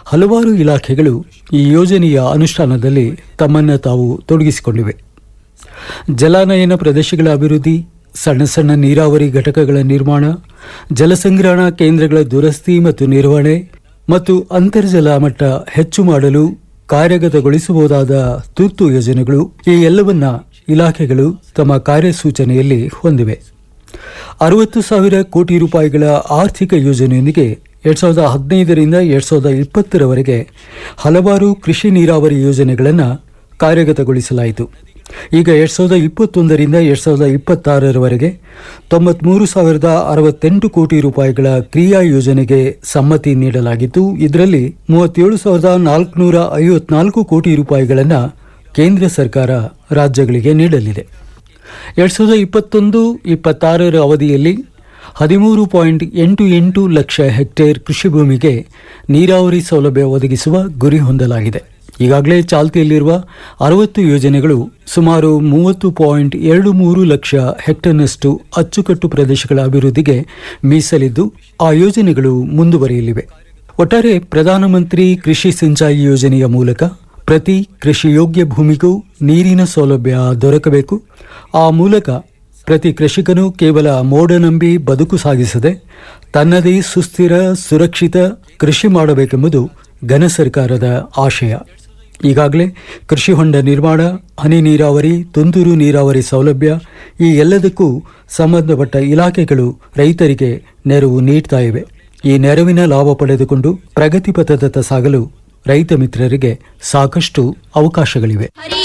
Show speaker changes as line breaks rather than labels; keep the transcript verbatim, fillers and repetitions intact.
ಹಲವಾರು ಇಲಾಖೆಗಳು ಈ ಯೋಜನೆಯ ಅನುಷ್ಠಾನದಲ್ಲಿ ತಮ್ಮನ್ನು ತಾವು ತೊಡಗಿಸಿಕೊಂಡಿವೆ. ಜಲಾನಯನ ಪ್ರದೇಶಗಳ ಅಭಿವೃದ್ಧಿ, ಸಣ್ಣ ಸಣ್ಣ ನೀರಾವರಿ ಘಟಕಗಳ ನಿರ್ಮಾಣ, ಜಲಸಂಗ್ರಹಣಾ ಕೇಂದ್ರಗಳ ದುರಸ್ತಿ ಮತ್ತು ನಿರ್ವಹಣೆ ಮತ್ತು ಅಂತರ್ಜಲ ಮಟ್ಟ ಹೆಚ್ಚು ಮಾಡಲು ಕಾರ್ಯಗತಗೊಳಿಸಬಹುದಾದ ತುರ್ತು ಯೋಜನೆಗಳು ಈ ಎಲ್ಲವನ್ನ ಇಲಾಖೆಗಳು ತಮ್ಮ ಕಾರ್ಯಸೂಚನೆಯಲ್ಲಿ ಹೊಂದಿವೆ. ಅರವತ್ತು ಸಾವಿರ ಕೋಟಿ ರೂಪಾಯಿಗಳ ಆರ್ಥಿಕ ಯೋಜನೆಯೊಂದಿಗೆ ಎರಡ್ ಸಾವಿರದ ಹದಿನೈದರಿಂದ ಎರಡ್ ಸಾವಿರದ ಇಪ್ಪತ್ತರವರೆಗೆ ಹಲವಾರು ಕೃಷಿ ನೀರಾವರಿ ಯೋಜನೆಗಳನ್ನು ಕಾರ್ಯಗತಗೊಳಿಸಲಾಯಿತು. ಈಗ ಎರಡ್ ಸಾವಿರದ ಇಪ್ಪತ್ತೊಂದರಿಂದ ಎರಡ್ ಸಾವಿರದ ಇಪ್ಪತ್ತಾರರವರೆಗೆ ತೊಂಬತ್ಮೂರು ಸಾವಿರದ ಅರವತ್ತೆಂಟು ಕೋಟಿ ರೂಪಾಯಿಗಳ ಕ್ರಿಯಾ ಯೋಜನೆಗೆ ಸಮ್ಮತಿ ನೀಡಲಾಗಿದ್ದು, ಇದರಲ್ಲಿ ಮೂವತ್ತೇಳು ಸಾವಿರದ ನಾಲ್ಕುನೂರ ಐವತ್ನಾಲ್ಕು ಕೋಟಿ ರೂಪಾಯಿಗಳನ್ನು ಕೇಂದ್ರ ಸರ್ಕಾರ ರಾಜ್ಯಗಳಿಗೆ ನೀಡಲಿದೆ. ಎರಡ್ ಸಾವಿರದ ಇಪ್ಪತ್ತೊಂದು ಇಪ್ಪತ್ತಾರರ ಅವಧಿಯಲ್ಲಿ ಹದಿಮೂರು ಪಾಯಿಂಟ್ ಎಂಟು ಎಂಟು ಲಕ್ಷ ಹೆಕ್ಟೇರ್ ಕೃಷಿ ಭೂಮಿಗೆ ನೀರಾವರಿ ಸೌಲಭ್ಯ ಒದಗಿಸುವ ಗುರಿ ಹೊಂದಲಾಗಿದೆ. ಈಗಾಗಲೇ ಚಾಲ್ತಿಯಲ್ಲಿರುವ ಅರವತ್ತು ಯೋಜನೆಗಳು ಸುಮಾರು ಮೂವತ್ತು ಪಾಯಿಂಟ್ ಎರಡು ಮೂರು ಲಕ್ಷ ಹೆಕ್ಟೇರ್ನಷ್ಟು ಅಚ್ಚುಕಟ್ಟು ಪ್ರದೇಶಗಳ ಅಭಿವೃದ್ಧಿಗೆ ಮೀಸಲಿದ್ದು, ಆ ಯೋಜನೆಗಳು ಮುಂದುವರಿಯಲಿವೆ. ಒಟ್ಟಾರೆ ಪ್ರಧಾನಮಂತ್ರಿ ಕೃಷಿ ಸಿಂಚಾಯಿ ಯೋಜನೆಯ ಮೂಲಕ ಪ್ರತಿ ಕೃಷಿಯೋಗ್ಯ ಭೂಮಿಗೂ ನೀರಿನ ಸೌಲಭ್ಯ ದೊರಕಬೇಕು. ಆ ಮೂಲಕ ಪ್ರತಿ ಕೃಷಿಕನು ಕೇವಲ ಮೋಡ ನಂಬಿ ಬದುಕು ಸಾಗಿಸದೆ ತನ್ನದೇ ಸುಸ್ಥಿರ ಸುರಕ್ಷಿತ ಕೃಷಿ ಮಾಡಬೇಕೆಂಬುದು ಘನ ಸರ್ಕಾರದ ಆಶಯ. ಈಗಾಗಲೇ ಕೃಷಿ ಹೊಂಡ ನಿರ್ಮಾಣ, ಹನಿ ನೀರಾವರಿ, ತುಂತುರು ನೀರಾವರಿ ಸೌಲಭ್ಯ ಈ ಎಲ್ಲದಕ್ಕೂ ಸಂಬಂಧಪಟ್ಟ ಇಲಾಖೆಗಳು ರೈತರಿಗೆ ನೆರವು ನೀಡ್ತಾ ಇವೆ. ಈ ನೆರವಿನ ಲಾಭ ಪಡೆದುಕೊಂಡು ಪ್ರಗತಿ ಪಥದತ್ತ ಸಾಗಲು ರೈತ ಮಿತ್ರರಿಗೆ ಸಾಕಷ್ಟು ಅವಕಾಶಗಳಿವೆ.